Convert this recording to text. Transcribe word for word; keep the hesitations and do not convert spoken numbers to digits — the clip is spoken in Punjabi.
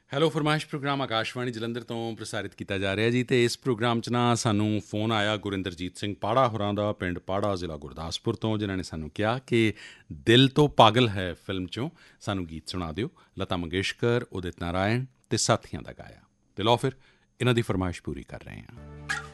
ਹੈਲੋ ਫਰਮਾਇਸ਼ ਪ੍ਰੋਗਰਾਮ ਆਕਾਸ਼ਵਾਣੀ ਜਲੰਧਰ ਤੋਂ ਪ੍ਰਸਾਰਿਤ ਕੀਤਾ ਜਾ ਰਿਹਾ ਜੀ ਅਤੇ ਇਸ ਪ੍ਰੋਗਰਾਮ 'ਚ ਨਾ ਸਾਨੂੰ ਫੋਨ ਆਇਆ ਗੁਰਿੰਦਰਜੀਤ ਸਿੰਘ ਪਾੜਾ ਹੋਰਾਂ ਦਾ, ਪਿੰਡ ਪਾੜਾ, ਜ਼ਿਲ੍ਹਾ ਗੁਰਦਾਸਪੁਰ ਤੋਂ, ਜਿਨ੍ਹਾਂ ਨੇ ਸਾਨੂੰ ਕਿਹਾ ਕਿ ਦਿਲ ਤੋਂ ਪਾਗਲ ਹੈ ਫਿਲਮ 'ਚੋਂ ਸਾਨੂੰ ਗੀਤ ਸੁਣਾ ਦਿਓ। ਲਤਾ ਮੰਗੇਸ਼ਕਰ, ਉਦਿਤ ਨਾਰਾਇਣ ਅਤੇ ਸਾਥੀਆਂ ਦਾ ਗਾਇਆ। ਅਤੇ ਲਓ ਫਿਰ ਇਹਨਾਂ ਦੀ ਫਰਮਾਇਸ਼ ਪੂਰੀ ਕਰ ਰਹੇ ਹਾਂ।